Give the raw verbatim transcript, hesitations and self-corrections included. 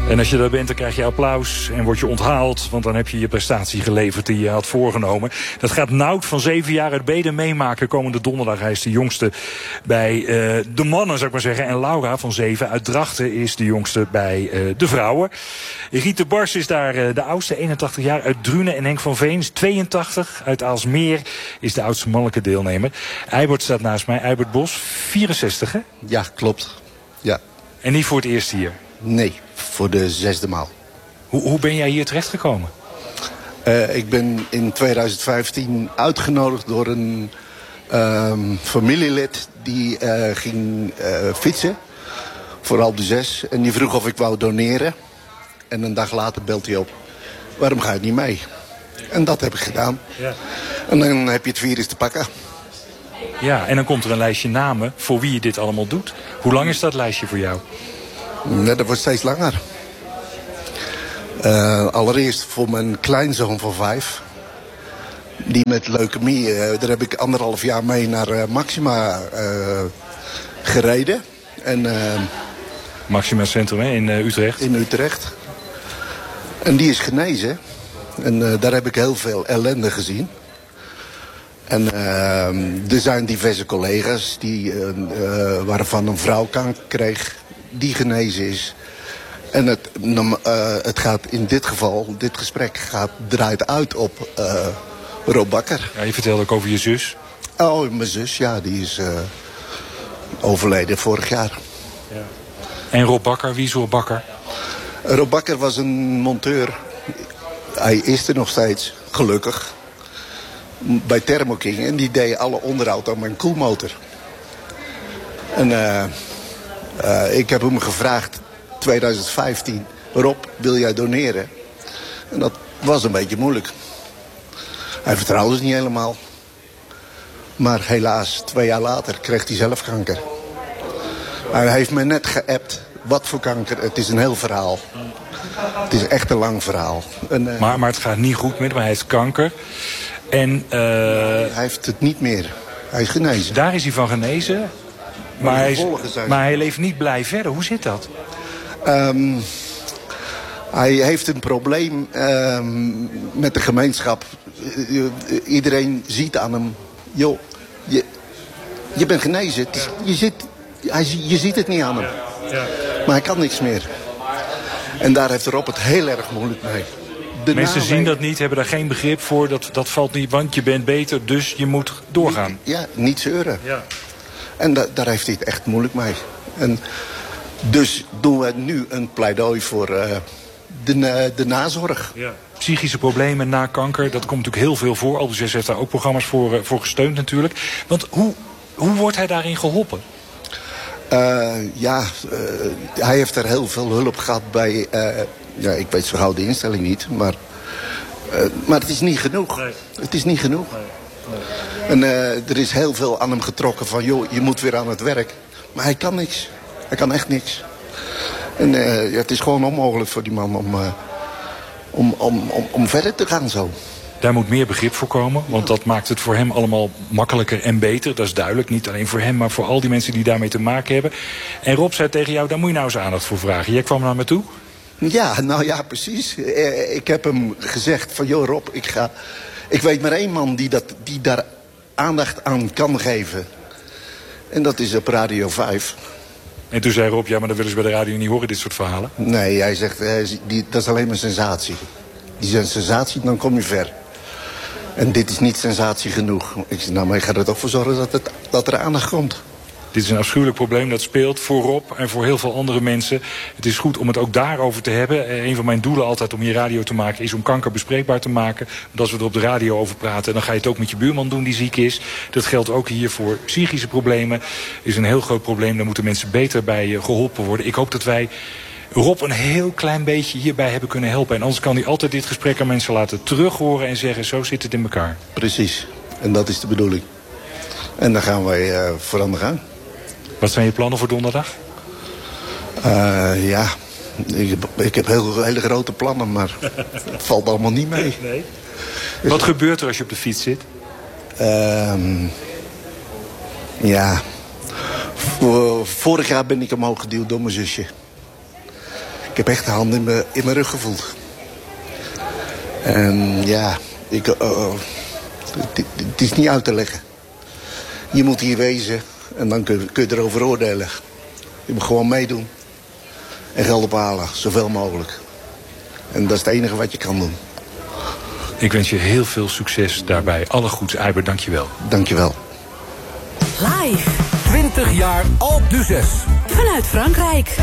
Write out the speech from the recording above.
En als je daar bent, dan krijg je applaus en word je onthaald. Want dan heb je je prestatie geleverd die je had voorgenomen. Dat gaat Nout van zeven jaar uit Bedum meemaken komende donderdag. Hij is de jongste bij uh, de mannen, zou ik maar zeggen. En Laura van zeven uit Drachten is de jongste bij uh, de vrouwen. Riet de Bars is daar uh, de oudste, eenentachtig jaar uit Drunen. En Henk van Veen is tweeëntachtig uit Aalsmeer. Is de oudste mannelijke deelnemer. Eibert staat naast mij. Eibert Bos, vierenzestig hè? Ja, klopt. Ja. En niet voor het eerst hier? Nee, voor de zesde maal. Hoe, hoe ben jij hier terechtgekomen? Uh, ik ben in twintig vijftien uitgenodigd door een um, familielid die uh, ging uh, fietsen voor Alpe zes. En die vroeg of ik wou doneren. En een dag later belt hij op. Waarom ga je niet mee? En dat heb ik gedaan. Ja. En dan heb je het virus te pakken. Ja, en dan komt er een lijstje namen voor wie je dit allemaal doet. Hoe lang is dat lijstje voor jou? Nee, dat wordt steeds langer. Uh, allereerst voor mijn kleinzoon van vijf. Die met leukemie, uh, daar heb ik anderhalf jaar mee naar uh, Maxima uh, gereden. En, uh, Maxima Centrum hè, in uh, Utrecht. In Utrecht. En die is genezen. En uh, daar heb ik heel veel ellende gezien. En uh, er zijn diverse collega's die, uh, uh, waarvan een vrouw kanker kreeg, die genezen is. En het, uh, het gaat in dit geval, dit gesprek gaat, draait uit op uh, Rob Bakker. Ja, je vertelde ook over je zus. Oh, mijn zus, ja, die is uh, overleden vorig jaar. Ja. En Rob Bakker, wie is Rob Bakker? Rob Bakker was een monteur. Hij is er nog steeds, gelukkig. Bij Thermo King. En die deed alle onderhoud aan mijn koelmotor. En uh, uh, ik heb hem gevraagd, twintig vijftien... Rob, wil jij doneren? En dat was een beetje moeilijk. Hij vertrouwde het niet helemaal. Maar helaas, twee jaar later kreeg hij zelf kanker. Hij heeft me net geappt. Wat voor kanker? Het is een heel verhaal. Het is echt een lang verhaal. En, uh, maar, maar het gaat niet goed met hem, maar hij heeft kanker. En, uh, hij heeft het niet meer. Hij is genezen. Daar is hij van genezen. Maar hij, is, maar hij leeft niet blij verder. Hoe zit dat? Um, hij heeft een probleem um, met de gemeenschap. Uh, iedereen ziet aan hem. Joh, je, je bent genezen. Het is, je, zit, hij, je ziet het niet aan hem. Maar hij kan niks meer. En daar heeft Rob het heel erg moeilijk mee. De Mensen nawegen... zien dat niet, hebben daar geen begrip voor. Dat, dat valt niet, want je bent beter, dus je moet doorgaan. Ja, niet zeuren. Ja. En da daar heeft hij het echt moeilijk mee. En dus doen we nu een pleidooi voor uh, de, uh, de nazorg. Ja. Psychische problemen na kanker, dat komt natuurlijk heel veel voor. Alpe zes heeft daar ook programma's voor, uh, voor gesteund natuurlijk. Want hoe, hoe wordt hij daarin geholpen? Uh, ja, uh, hij heeft er heel veel hulp gehad bij... Uh, ja, ik weet zo gauw de instelling niet, maar... Uh, maar het is niet genoeg. Nee. Het is niet genoeg. Nee. Nee. En uh, er is heel veel aan hem getrokken van... joh, je moet weer aan het werk. Maar hij kan niks. Hij kan echt niks. En uh, ja, het is gewoon onmogelijk voor die man om, uh, om, om, om, om verder te gaan zo. Daar moet meer begrip voor komen, want dat maakt het voor hem allemaal makkelijker en beter. Dat is duidelijk, niet alleen voor hem, maar voor al die mensen die daarmee te maken hebben. En Rob zei tegen jou, daar moet je nou eens aandacht voor vragen. Jij kwam naar me toe? Ja, nou ja, precies. Ik heb hem gezegd van, joh Rob, ik ga... Ik weet maar één man die, dat, die daar aandacht aan kan geven. En dat is op Radio vijf. En toen zei Rob, ja, maar dan willen ze bij de radio niet horen, dit soort verhalen. Nee, hij zegt, die, dat is alleen maar sensatie. Die is een sensatie, dan kom je ver. En dit is niet sensatie genoeg. Ik zeg, nou, maar ik ga er toch voor zorgen dat, het, dat er aandacht komt. Dit is een afschuwelijk probleem dat speelt voor Rob en voor heel veel andere mensen. Het is goed om het ook daarover te hebben. Een van mijn doelen altijd om hier radio te maken is om kanker bespreekbaar te maken. Want als we er op de radio over praten, dan ga je het ook met je buurman doen die ziek is. Dat geldt ook hier voor psychische problemen. Is een heel groot probleem. Daar moeten mensen beter bij geholpen worden. Ik hoop dat wij Rob een heel klein beetje hierbij hebben kunnen helpen. En anders kan hij altijd dit gesprek aan mensen laten terughoren en zeggen, zo zit het in elkaar. Precies. En dat is de bedoeling. En daar gaan wij uh, voor aan de gang. Wat zijn je plannen voor donderdag? Uh, ja, ik heb, ik heb heel, hele grote plannen, maar het valt allemaal niet mee. Nee. Dus wat gebeurt er als je op de fiets zit? Uh, ja, vorig jaar ben ik omhoog geduwd door mijn zusje. Ik heb echt de hand in mijn, in mijn rug gevoeld. En ja, ik, uh, uh, het, het is niet uit te leggen. Je moet hier wezen en dan kun, kun je erover oordelen. Je moet gewoon meedoen. En geld ophalen, zoveel mogelijk. En dat is het enige wat je kan doen. Ik wens je heel veel succes daarbij. Alle goeds, Eiber, dank je wel. Dank je wel. Live. twintig jaar Alpe d'Huez. Vanuit Frankrijk.